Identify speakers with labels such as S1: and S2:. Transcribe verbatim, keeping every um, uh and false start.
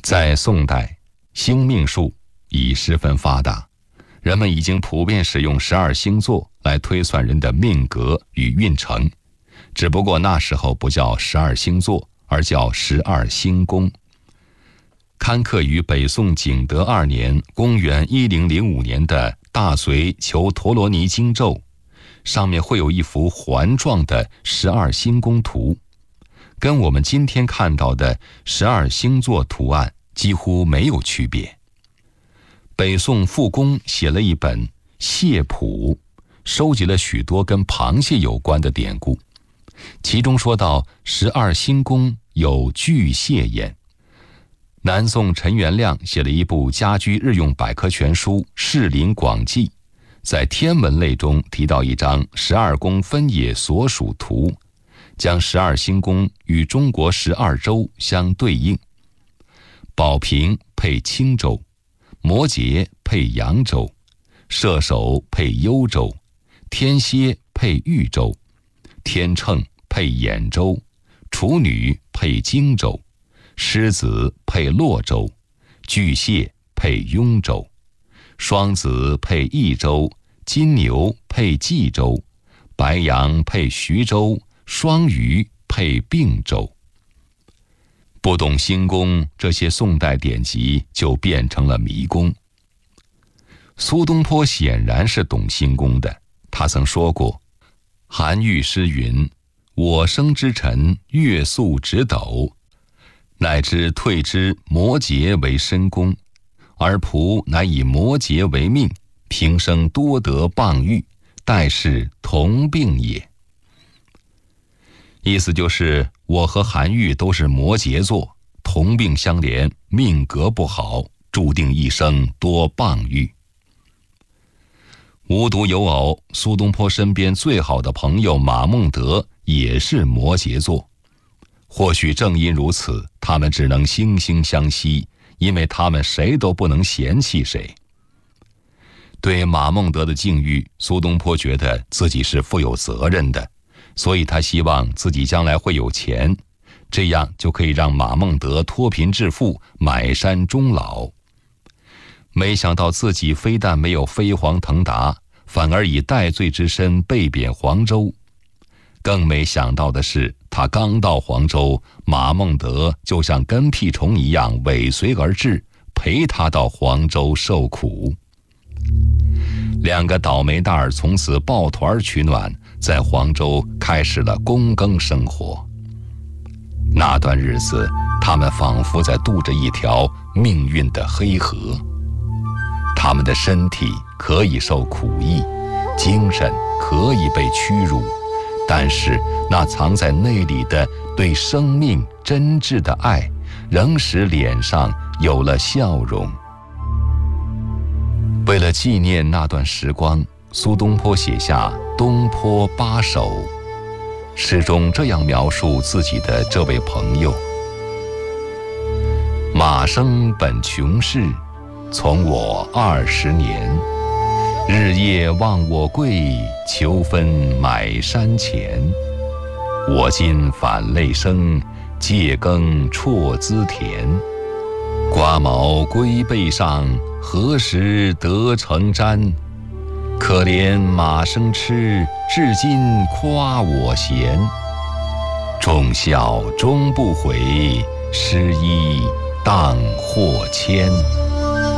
S1: 在宋代，星命术已十分发达，人们已经普遍使用十二星座来推算人的命格与运程，只不过那时候不叫十二星座，而叫十二星宫。刊刻于北宋景德二年公元一零零五年的大隋求陀罗尼经咒，上面会有一幅环状的十二星宫图，跟我们今天看到的十二星座图案几乎没有区别。北宋傅公写了一本《蟹谱》，收集了许多跟螃蟹有关的典故，其中说到十二星宫有巨蟹眼。南宋陈元亮写了一部家居日用百科全书《士林广记》，在天文类中提到一张十二宫分野所属图，将十二星宫与中国十二州相对应。宝瓶配青州，摩羯配扬州，射手配幽州，天蝎配豫州，天秤配兖州，处女配荆州，狮子配洛州，巨蟹配雍州，双子配益州，金牛配冀州，白羊配徐州，双鱼配并州。不懂星宫，这些宋代典籍就变成了迷宫。苏东坡显然是懂星宫的，他曾说过，韩愈诗云：我生之辰月宿直斗，乃知退之摩羯为申宫，而仆乃以摩羯为命，平生多得傍遇，待是同病也。意思就是我和韩愈都是摩羯座，同病相怜，命格不好，注定一生多傍遇。无独有偶，苏东坡身边最好的朋友马孟德也是摩羯座。或许正因如此，他们只能惺惺相惜，因为他们谁都不能嫌弃谁。对马孟德的境遇，苏东坡觉得自己是负有责任的，所以他希望自己将来会有钱，这样就可以让马孟德脱贫致富，买山终老。没想到自己非但没有飞黄腾达，反而以戴罪之身被贬黄州。更没想到的是，他刚到黄州，马孟德就像跟屁虫一样尾随而至，陪他到黄州受苦。两个倒霉蛋儿从此抱团取暖，在黄州开始了躬耕生活。那段日子，他们仿佛在渡着一条命运的黑河。他们的身体可以受苦役，精神可以被屈辱，但是那藏在内里的对生命真挚的爱，仍使脸上有了笑容。为了纪念那段时光，苏东坡写下《东坡八首》，诗中这样描述自己的这位朋友：马生本穷士，从我二十年，日夜望我贵，求分买山钱。我今反泪生，借耕辍资田。瓜毛归背上，何时得成毡？可怜马生痴，至今夸我贤。忠孝终不悔，失医当获迁。